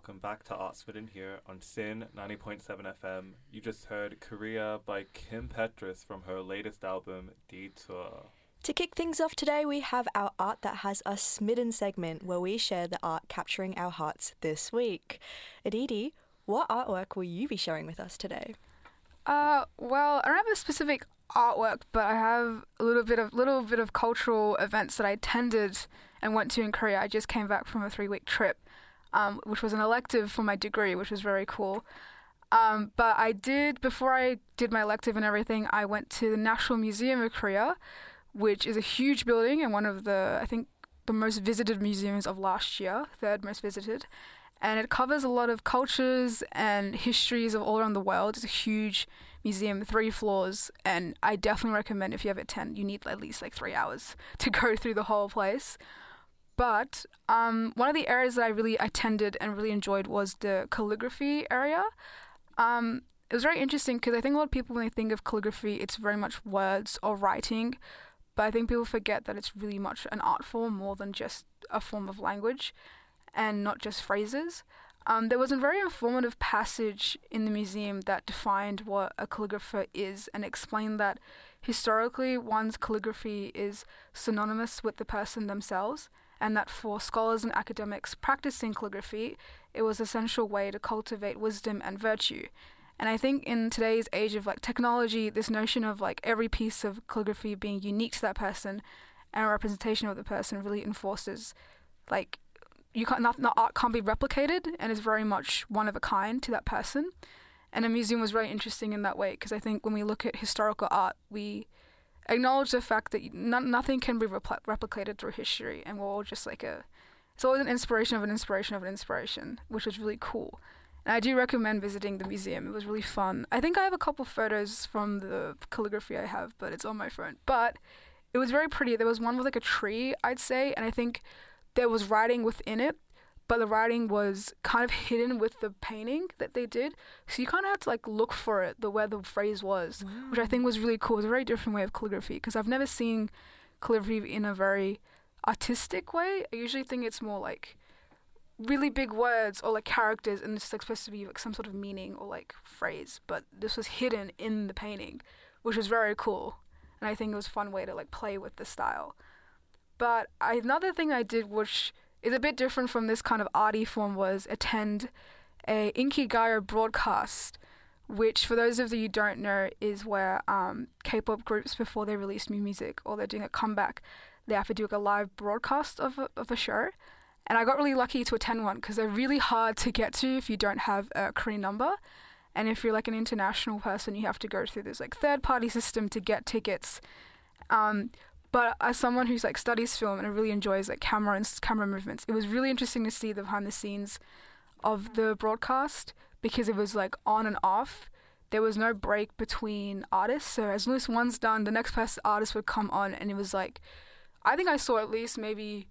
welcome back to Artsmitten here on Sin 90.7 FM. You just heard Korea by Kim Petras from her latest album, Detour. To kick things off today, we have our Art That Has Us Smitten segment where we share the art capturing our hearts this week. Aditi, what artwork will you be sharing with us today? Well, I don't have a specific artwork, but I have a little bit of cultural events that I attended and went to in Korea. I just came back from a 3-week trip, which was an elective for my degree, which was very cool. But before I did my elective and everything, I went to the National Museum of Korea, which is a huge building and one of the most visited museums of last year, third most visited. And it covers a lot of cultures and histories of all around the world. It's a huge museum, 3 floors, and I definitely recommend if you ever attend, you need at least 3 hours to go through the whole place. But one of the areas that I really attended and really enjoyed was the calligraphy area. It was very interesting because I think a lot of people, when they think of calligraphy, it's very much words or writing. But I think people forget that it's really much an art form more than just a form of language and not just phrases. There was a very informative passage in the museum that defined what a calligrapher is and explained that historically one's calligraphy is synonymous with the person themselves, and that for scholars and academics practicing calligraphy, it was an essential way to cultivate wisdom and virtue. And I think in today's age of technology, this notion of every piece of calligraphy being unique to that person and a representation of the person really enforces art can't be replicated and is very much one of a kind to that person. And a museum was very interesting in that way because I think when we look at historical art, we acknowledge the fact that nothing can be replicated through history, and we're all just it's always an inspiration of an inspiration of an inspiration, which was really cool. And I do recommend visiting the museum. It was really fun. I think I have a couple photos from the calligraphy I have, but it's on my phone. But it was very pretty. There was one with a tree, I'd say, and I think there was writing within it, but the writing was kind of hidden with the painting that they did. So you kind of had to look for it, where the phrase was, wow, which I think was really cool. It was a very different way of calligraphy because I've never seen calligraphy in a very artistic way. I usually think it's more really big words or characters, and it's supposed to be some sort of meaning or phrase, but this was hidden in the painting, which was very cool. And I think it was a fun way to play with the style. But another thing I did, which is a bit different from this kind of arty form, was attend a Inkigayo broadcast, which for those of you who don't know is where K-pop groups, before they release new music or they're doing a comeback, they have to do a live broadcast of a show. And I got really lucky to attend one because they're really hard to get to if you don't have a Korean number. And if you're an international person, you have to go through this third-party system to get tickets. But as someone who's studies film and really enjoys camera and camera movements, it was really interesting to see the behind the scenes of the broadcast because it was on and off. There was no break between artists. So as soon as one's done, the next artist would come on, and it was I think I saw at least maybe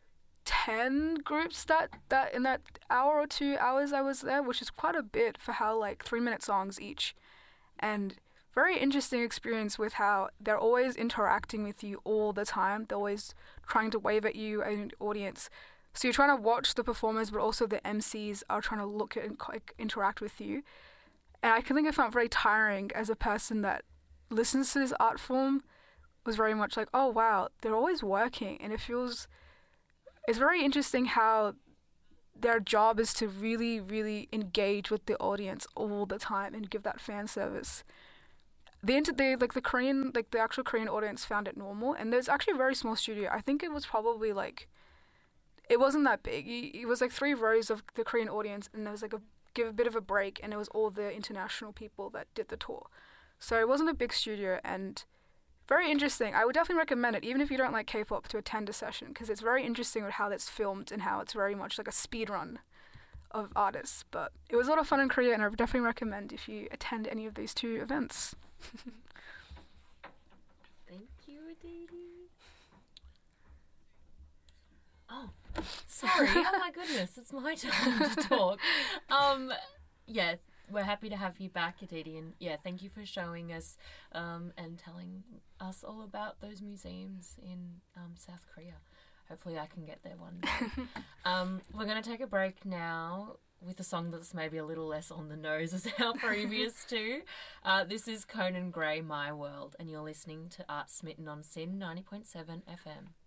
10 groups that in that hour or 2 hours I was there, which is quite a bit for how 3-minute songs each. And very interesting experience with how they're always interacting with you all the time. They're always trying to wave at you and the audience. So you're trying to watch the performers, but also the MCs are trying to look at and interact with you. And I think I found very tiring as a person that listens to this art form. Was very much oh wow, they're always working, and it's very interesting how their job is to really, really engage with the audience all the time and give that fan service. The Korean, the actual Korean audience found it normal, and there's actually a very small studio. I think it was probably it wasn't that big. It was 3 rows of the Korean audience, and there was give a bit of a break, and it was all the international people that did the tour. So it wasn't a big studio, and very interesting. I would definitely recommend it, even if you don't like K-pop, to attend a session, because it's very interesting with how that's filmed and how it's very much a speed run of artists. But it was a lot of fun in Korea, and I would definitely recommend if you attend any of these 2 events. Thank you, Aditi. Oh, sorry. Oh my goodness, it's my turn to talk. Yeah, we're happy to have you back, Aditi, and thank you for showing us and telling us all about those museums in South Korea. Hopefully I can get there one day. We're going to take a break now. with a song that's maybe a little less on the nose as our previous two. This is Conan Gray, My World, and you're listening to Art Smitten on SYN 90.7 FM.